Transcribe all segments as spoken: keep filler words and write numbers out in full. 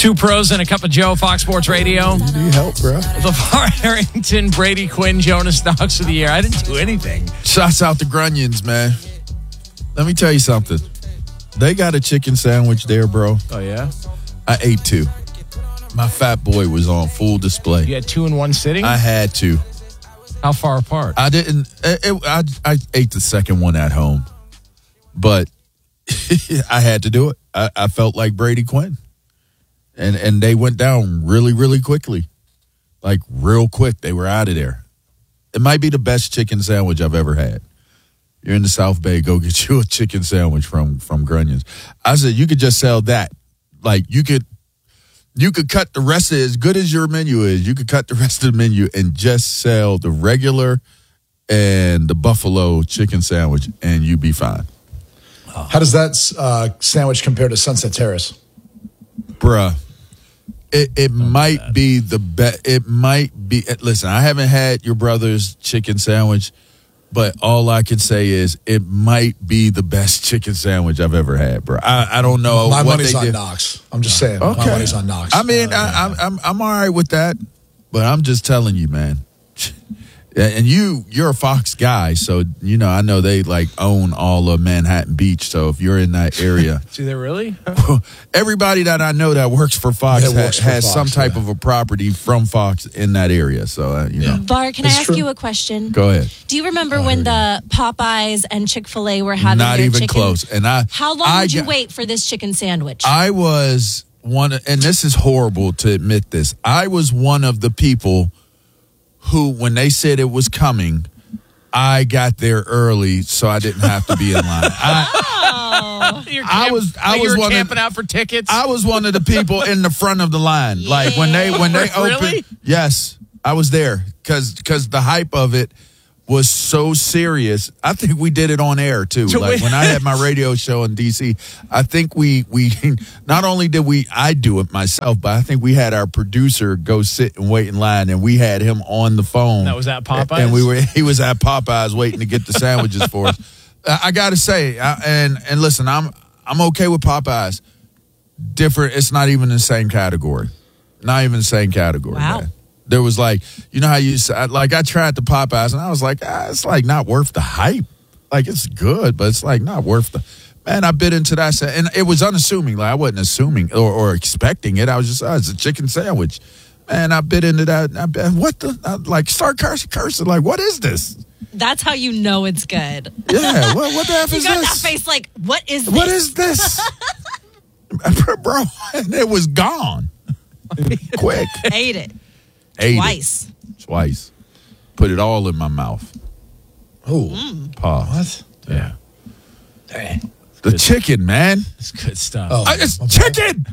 Two pros and a cup of Joe, Fox Sports Radio. Need help, bro. LeVar Arrington, Brady Quinn, Jonas Knox of the year. I didn't do anything. Shouts out to Grunions, man. Let me tell you something. They got a chicken sandwich there, bro. Oh, yeah? I ate two. My fat boy was on full display. You had two in one sitting? I had to. How far apart? I didn't. It, it, I, I ate the second one at home. But I had to do it. I, I felt like Brady Quinn. And and they went down really, really quickly. Like, real quick. They were out of there. It might be the best chicken sandwich I've ever had. You're in the South Bay, go get you a chicken sandwich from, from Grunions. I said, you could just sell that. Like, you could you could cut the rest of it, as good as your menu is, you could cut the rest of the menu and just sell the regular and the buffalo chicken sandwich, and you'd be fine. How does that uh, sandwich compare to Sunset Terrace? Bruh, it, it might bad. be the best. It might be. Listen, I haven't had your brother's chicken sandwich, but all I can say is it might be the best chicken sandwich I've ever had, bro. I, I don't know. My what money's they on did. Knox. I'm just saying. Okay. My money's on Knox. I mean, I, I'm I'm I'm all right with that, but I'm just telling you, man. And you, you're a Fox guy, so you know I know they like own all of Manhattan Beach. So if you're in that area, Do they really? everybody that I know that works for Fox That ha- works for has Fox, some type yeah. of a property from Fox in that area. So uh, you know, Var, can That's I ask true. you a question? go ahead. Do you remember when the Popeyes and Chick-fil-A were having Not their even chicken? close. And I, How long I would you got- wait for this chicken sandwich? I was one, of, and this is horrible to admit this. I was one of the people who, when they said it was coming, I got there early so I didn't have to be in line. I, You're I camp- was- I like was you were one of- camping out for tickets? I was one of the people in the front of the line. Like when they when they opened, Really? yes, I was there because because the hype of it was so serious. I think we did it on air too. So like wait- when I had my radio show in D C, I think we we not only did we I do it myself, but I think we had our producer go sit and wait in line, and we had him on the phone. That was at Popeyes? and we were he was at Popeyes waiting to get the sandwiches for us. I, I got to say, I, and and listen, I'm I'm okay with Popeyes. Different. It's not even in the same category. Not even the same category. Wow. Man. There was like, you know how you said, like I tried the Popeyes and I was like, ah, it's like not worth the hype. Like it's good, but it's like not worth the. Man, I bit into that, and it was unassuming. Like I wasn't assuming or, or expecting it. I was just, oh, it's a chicken sandwich. Man, I bit into that. And I bit, what the? I like start cursing, cursing. Like, what is this? That's how you know it's good. Yeah, what, what the F You is got this? that face like, what is this? What is this? Bro, and it was gone. Quick. Ate it. Ate Twice. It. Twice. Put it all in my mouth. Oh, Pause. what? Yeah. Dang. The chicken, man. It's good stuff. Oh. I, it's Okay. chicken.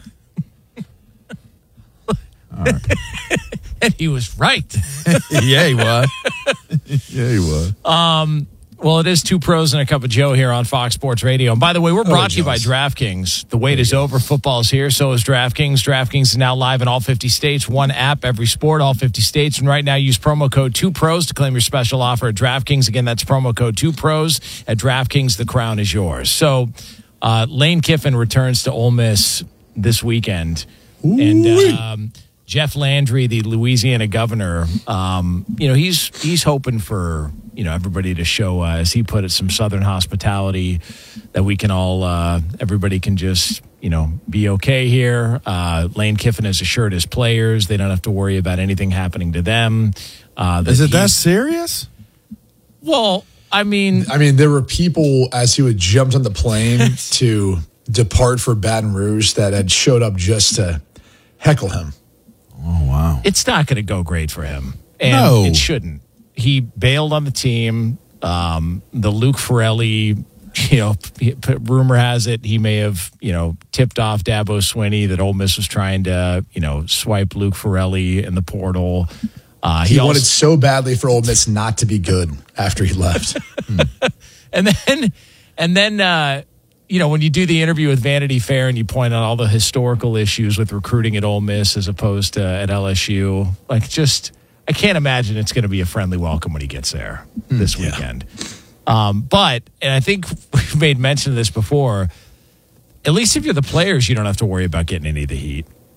And he was right. Yeah, he was. Yeah, he was. Well, it is two pros and a cup of Joe here on Fox Sports Radio. And by the way, we're brought to you by Jones. DraftKings. The wait is over. Football is here. So is DraftKings. DraftKings is now live in all fifty states. One app, every sport, all fifty states. And right now, use promo code two pros to claim your special offer at DraftKings. Again, that's promo code two pros at DraftKings. The crown is yours. So uh, Lane Kiffin returns to Ole Miss this weekend. And um, Jeff Landry, the Louisiana governor, um, you know, he's he's hoping for, you know, everybody to show, uh, as he put it, some Southern hospitality, that we can all, uh, everybody can just, you know, be okay here. Uh, Lane Kiffin has assured his players they don't have to worry about anything happening to them. Uh, Is it that he's- serious? Well, I mean, I mean, there were people as he would jumped on the plane to depart for Baton Rouge that had showed up just to heckle him. Oh, wow. it's not going to go great for him. And No. it shouldn't. He bailed on the team. Um, the Luke Ferrelli, you know, p- p- rumor has it he may have, you know, tipped off Dabo Swinney that Ole Miss was trying to, you know, swipe Luke Ferrelli in the portal. Uh, He, he also, wanted so badly for Ole Miss not to be good after he left. and then, and then, uh, you know, when you do the interview with Vanity Fair and you point out all the historical issues with recruiting at Ole Miss as opposed to at L S U, like just, I can't imagine it's going to be a friendly welcome when he gets there this yeah. weekend. Um, but, and I think we've made mention of this before, at least if you're the players, you don't have to worry about getting any of the heat.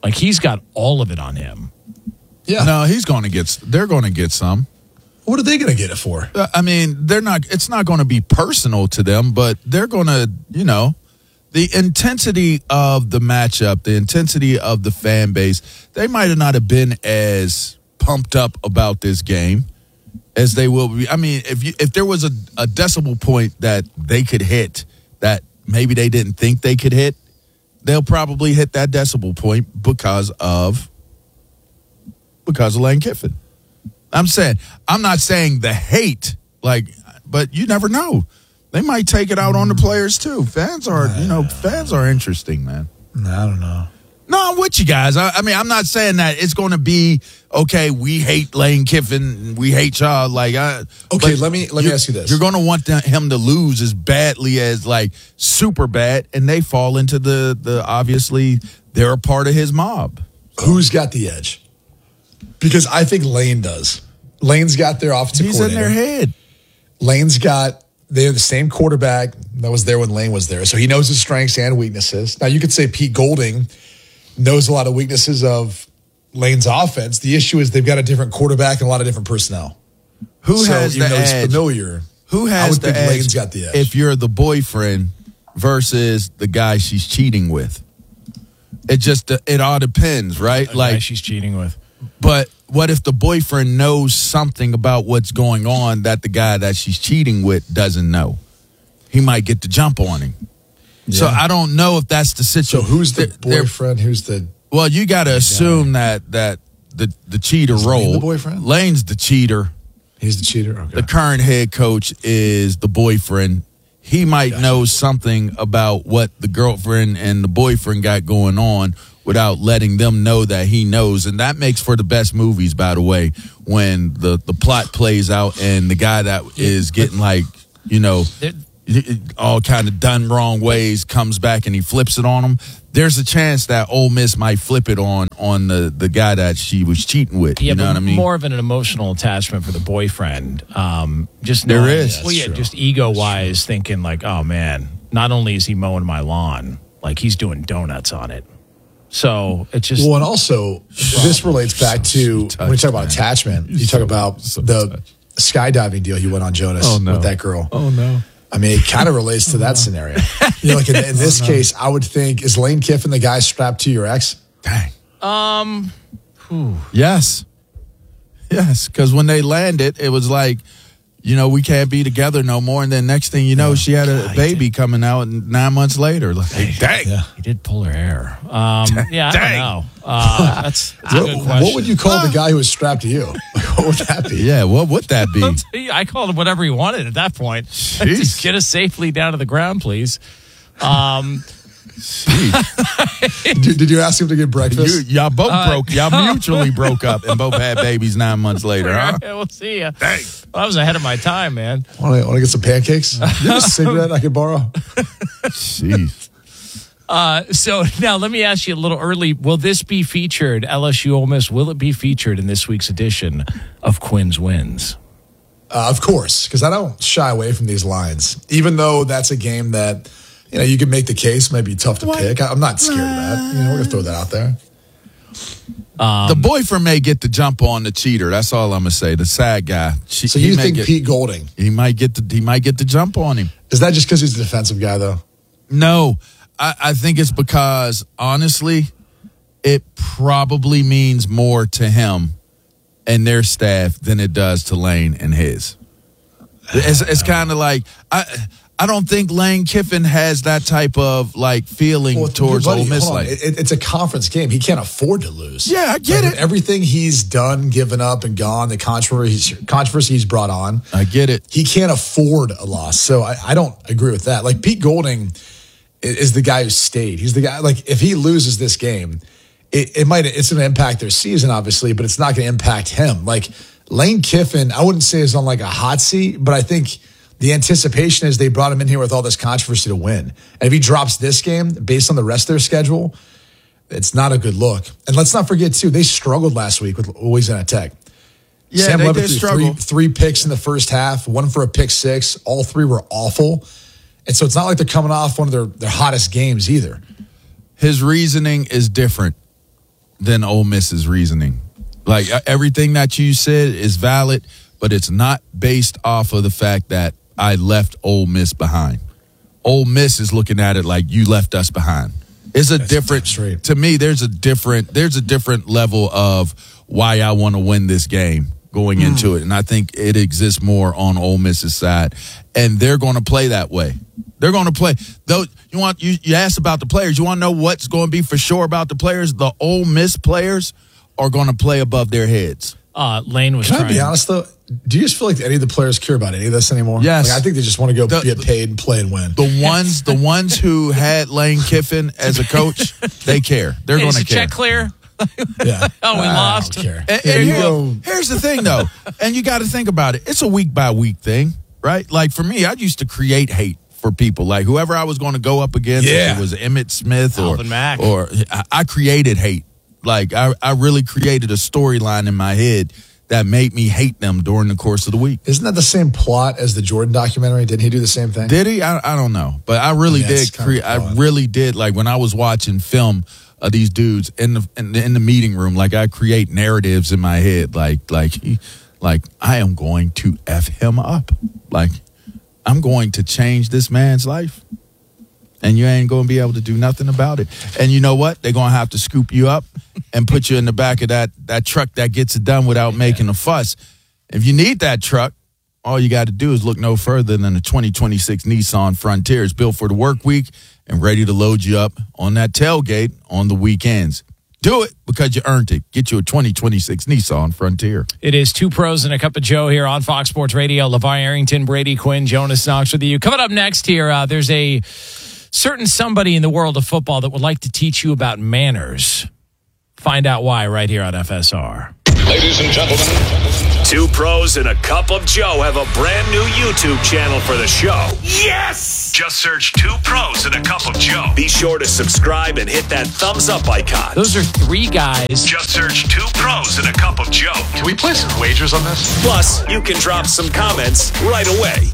Like, he's got all of it on him. Yeah. No, he's going to get. They're going to get some. What are they going to get it for? Uh, I mean, they're not. It's not going to be personal to them, but they're going to. You know, the intensity of the matchup, the intensity of the fan base. They might have not have been as pumped up about this game as they will be. I mean, if you if there was a, a decibel point that they could hit that maybe they didn't think they could hit, they'll probably hit that decibel point because of because of Lane Kiffin. I'm saying I'm not saying the hate, like, but you never know. They might take it out on the players too. Fans are, you know, fans are interesting, man. No, I don't know. No, I'm with you guys. I, I mean, I'm not saying that it's going to be okay. We hate Lane Kiffin. We hate y'all. Like, I, okay, let me let me ask you this: you're going to want him to lose as badly as like super bad, and they fall into the the obviously they're a part of his mob. Who's got the edge? Because I think Lane does. Lane's got their offensive He's in coordinator. their head. Lane's got they're the same quarterback that was there when Lane was there, so he knows his strengths and weaknesses. Now you could say Pete Golding knows a lot of weaknesses of Lane's offense. The issue is they've got a different quarterback and a lot of different personnel. Who so, has even the though he's edge? familiar, Who I has would the think edge? Lane's got the edge. If you're the boyfriend versus the guy she's cheating with, it just it all depends, right? The like guy she's cheating with. But what if the boyfriend knows something about what's going on that the guy that she's cheating with doesn't know? He might get the jump on him. Yeah. So I don't know if that's the So situation. who's the They're- boyfriend? Who's the Well, you got to assume that that the the cheater Is role. Lane the boyfriend? Lane's the cheater. he's the cheater? Okay. The current head coach is the boyfriend. He might Gotcha. know something about what the girlfriend and the boyfriend got going on without letting them know that he knows. And that makes for the best movies, by the way, when the, the plot plays out and the guy that is getting like, you know, all kind of done wrong ways comes back and he flips it on them. There's a chance that Ole Miss might flip it on on the, the guy that she was cheating with. Yeah, you know but what I mean? more of an emotional attachment for the boyfriend. Um, just There knowing- is. Well, yeah, That's true. just ego wise, thinking like, oh man, not only is he mowing my lawn, like he's doing donuts on it. So it's just Well, and also this relates back to touched, when you talk about man. attachment. You so- talk about so the touched. skydiving deal he went on Jonas Oh, no. with that girl. Oh, no. I mean, it kind of relates to that scenario. You know, like in, in this case, I would think is Lane Kiffin the guy strapped to your ex? Dang. um. Yes. Yes. Because when they landed, it was like, you know, we can't be together no more. And then next thing you know, she had a God, baby coming out and nine months later. Like, dang. Yeah. He did pull her hair. Um, yeah, I Dang. don't know. Uh, that's, that's a good What, question. what would you call the guy who was strapped to you? What would that be? Yeah, what would that be? I'll tell you, I called him whatever he wanted at that point. Jeez. Just get us safely down to the ground, please. Um, Jeez. Did, did you ask him to get You, breakfast? y'all both broke. Y'all mutually broke up and both had babies nine months later, huh? we'll see ya. Dang. Well, I was ahead of my time, man. Want to get some pancakes? You have a cigarette I could borrow? Jeez. Uh, so now let me ask you a little early. Will this be featured, L S U Ole Miss, will it be featured in this week's edition of Quinn's Wins? Uh, of course, because I don't shy away from these lines, even though that's a game that, you know, you can make the case might be tough to What? pick. I, I'm not scared of that. You know, we're gonna throw that out there. the boyfriend may get the jump on the cheater. That's all I'm gonna say. The sad guy. She, So he you may think get, Pete Golding? he might get the he might get the jump on him. Is that just because he's a defensive guy, though? No, I, I think it's because honestly, it probably means more to him and their staff than it does to Lane and his. It's, it's kind of like I I don't think Lane Kiffin has that type of like feeling Well, towards buddy, Ole Miss. hold on. Like, It- it's a conference game. He can't afford to lose. Yeah, I get Like, it. Everything he's done, given up, and gone, the controversy, controversy he's brought on, I get it. he can't afford a loss. So I, I don't agree with that. Like Pete Golding i- is the guy who stayed. He's the guy. Like if he loses this game, it, it might it's going to impact their season, obviously, but it's not going to impact him. Like Lane Kiffin, I wouldn't say is on like a hot seat, but I think the anticipation is they brought him in here with all this controversy to win. And if he drops this game based on the rest of their schedule, it's not a good look. And let's not forget too, they struggled last week with Louisiana Tech. Yeah, Sam they Levitt did threw struggle. Three, three picks in the first half, one for a pick six. All three were awful. And so it's not like they're coming off one of their, their hottest games either. His reasoning is different. than Ole Miss's reasoning. Like, everything that you said is valid, but it's not based off of the fact that I left Ole Miss behind. Ole Miss is looking at it like you left us behind. It's a That's different, straight. to me, there's a different, there's a different level of why I want to win this game going mm. into it. And I think it exists more on Ole Miss's side. And they're going to play that way. They're going to play. Though you want you, you asked about the players. You want to know what's going to be for sure about the players? The Ole Miss players are going to play above their heads. Uh, Lane was Can trying. I be honest, though? Do you just feel like any of the players care about any of this anymore? Yes. Like, I think they just want to go The- get paid and play and win. The ones, the ones who had Lane Kiffin as a coach, they care. They're Hey, going is to the care. check clear? Yeah. Oh, we I lost. don't care. And, Yeah, and you here- go. here's the thing, though, and you got to think about it. It's a week by week thing, right? Like for me, I used to create hate for people. Like whoever I was going to go up against, Yeah. if it was Emmitt Smith or Alvin Mack. or I, I created hate. Like I, I really created a storyline in my head that made me hate them during the course of the week. Isn't that the same plot as the Jordan documentary? Didn't he do the same thing? Did he? I, I don't know, but I really Yeah, it's did. kind of Cre- I fun. really did. Like when I was watching film of these dudes in the, in the in the meeting room, like I create narratives in my head, like like like I am going to f him up, like I'm going to change this man's life, and you ain't going to be able to do nothing about it. And you know what? They're going to have to scoop you up and put you in the back of that that truck that gets it done without making a fuss. If you need that truck, all you got to do is look no further than the twenty twenty-six Nissan Frontier. It's built for the work week and ready to load you up on that tailgate on the weekends. Do it because you earned it. Get you a twenty twenty-six Nissan Frontier. It is Two Pros and a Cup of Joe here on Fox Sports Radio. LeVar Arrington, Brady Quinn, Jonas Knox with you. Coming up next here, uh, there's a certain somebody in the world of football that would like to teach you about manners. Find out why right here on F S R. Ladies and gentlemen, Two Pros and a Cup of Joe have a brand new YouTube channel for the show. Yes! Just search Two Pros and a Cup of Joe. Be sure to subscribe and hit that thumbs up icon. Those are three guys. Just search Two Pros and a Cup of Joe. can we play some wagers on this? Plus, you can drop some comments right away.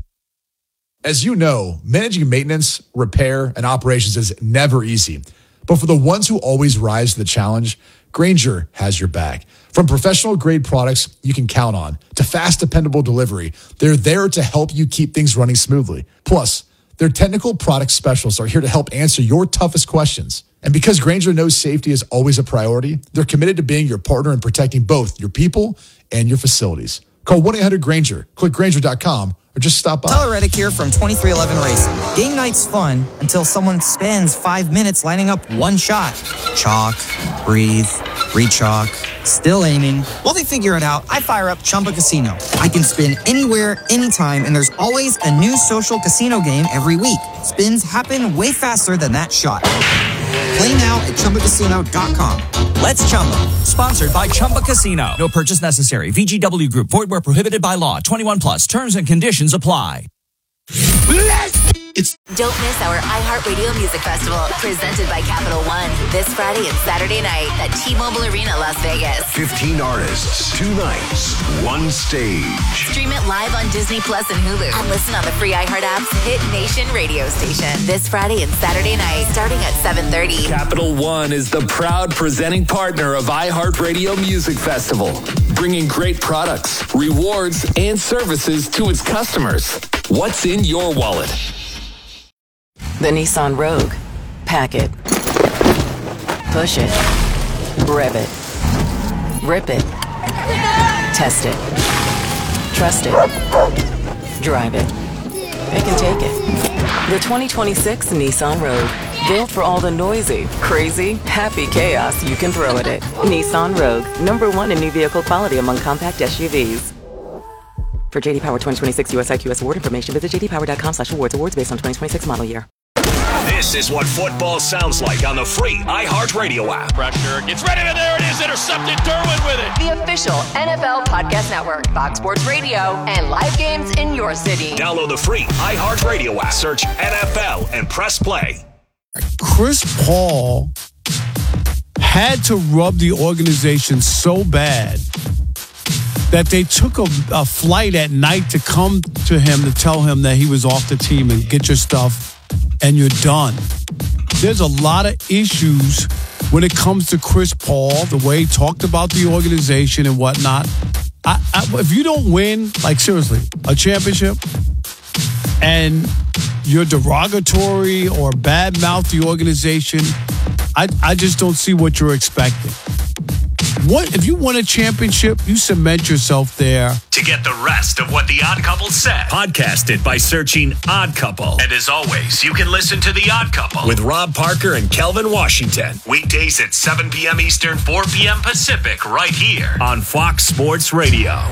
As you know, managing maintenance, repair, and operations is never easy. But for the ones who always rise to the challenge, Grainger has your back. From professional grade products you can count on to fast, dependable delivery, they're there to help you keep things running smoothly. Plus, their technical product specialists are here to help answer your toughest questions. And because Grainger knows safety is always a priority, they're committed to being your partner in protecting both your people and your facilities. Call one eight hundred Grainger, click Grainger dot com, or just stop by. Tyler Reddick here from twenty-three eleven Racing. Game night's fun until someone spends five minutes lining up one shot. Chalk, breathe, re-chalk, still aiming. While they figure it out, I fire up Chumba Casino. I can spin anywhere, anytime, and there's always a new social casino game every week. Spins happen way faster than that shot. Play now at Chumba Casino dot com. Let's Chumba. Sponsored by Chumba Casino. No purchase necessary. V G W Group. Void where prohibited by law. twenty-one plus. Terms and conditions apply. Don't miss our iHeartRadio Music Festival, presented by Capital One, this Friday and Saturday night at T-Mobile Arena, Las Vegas. fifteen artists, two nights, one stage. Stream it live on Disney Plus and Hulu, and listen on the free iHeart app's Hit Nation radio station this Friday and Saturday night, starting at seven thirty. Capital One is the proud presenting partner of iHeartRadio Music Festival, bringing great products, rewards, and services to its customers. What's in your wallet? The Nissan Rogue. Pack it. Push it. Rev it. Rip it. Test it. Trust it. Drive it. It can take it. The twenty twenty-six Nissan Rogue. Built for all the noisy, crazy, happy chaos you can throw at it. Nissan Rogue. Number one in new vehicle quality among compact S U Vs. For J D Power twenty twenty-six U S I Q S award information, visit j d power dot com slash awards. Awards based on twenty twenty-six model year. This is what football sounds like on the free iHeartRadio app. Pressure gets ready, and there it is. Intercepted. Derwin with it. The official N F L Podcast Network, Fox Sports Radio, and live games in your city. Download the free iHeartRadio app. Search N F L and press play. Chris Paul had to rub the organization so bad that they took a, a flight at night to come to him to tell him that he was off the team and get your stuff and you're done. There's a lot of issues when it comes to Chris Paul, the way he talked about the organization and whatnot. I, I, if you don't win, like seriously, a championship, and you're derogatory or badmouth the organization, I, I just don't see what you're expecting. What if you won a championship, you cement yourself there. To get the rest of what The Odd Couple said, podcast it by searching Odd Couple. And as always, you can listen to The Odd Couple with Rob Parker and Kelvin Washington. Weekdays at seven p.m. Eastern, four p.m. Pacific, right here on Fox Sports Radio.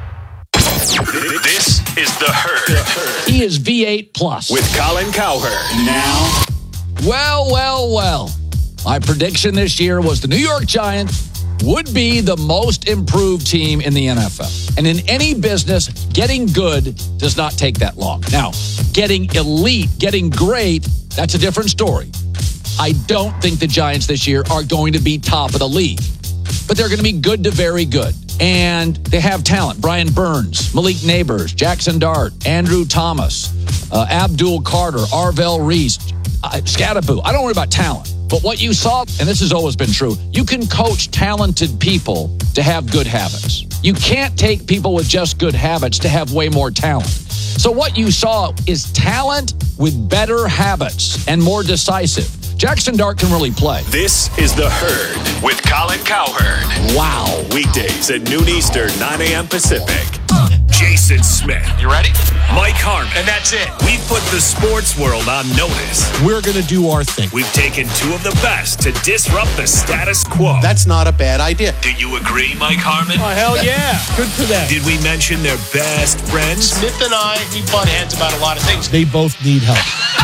This is The Herd. He is V eight plus. With Colin Cowherd. Now. Well, well, well. My prediction this year was the New York Giants would be the most improved team in the N F L. And in any business, getting good does not take that long. Now, getting elite, getting great, that's a different story. I don't think the Giants this year are going to be top of the league, but they're going to be good to very good. And they have talent. Brian Burns, Malik Neighbors, Jackson Dart, Andrew Thomas, uh, Abdul Carter, Arvell Reese, uh, Scattaboo. I don't worry about talent. But what you saw, and this has always been true, you can coach talented people to have good habits. You can't take people with just good habits to have way more talent. So what you saw is talent with better habits and more decisive. Jackson Dart can really play. This is The Herd with Colin Cowherd. Wow. Weekdays at noon Eastern, nine a.m. Pacific. Jason Smith. You ready? Mike Harmon. And that's it. We put the sports world on notice. We're going to do our thing. We've taken two of the best to disrupt the status quo. That's not a bad idea. Do you agree, Mike Harmon? Oh, hell yeah. Good for them. Did we mention their best friends? Smith and I, we butt heads about a lot of things. They both need help.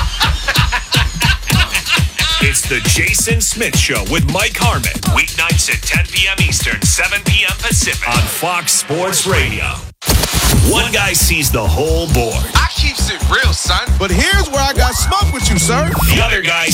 It's the Jason Smith Show with Mike Harmon. Weeknights at ten p.m. Eastern, seven p.m. Pacific on Fox Sports Radio. One guy sees the whole board. I keeps it real, son. But here's where I got smoke with you, sir. The other guy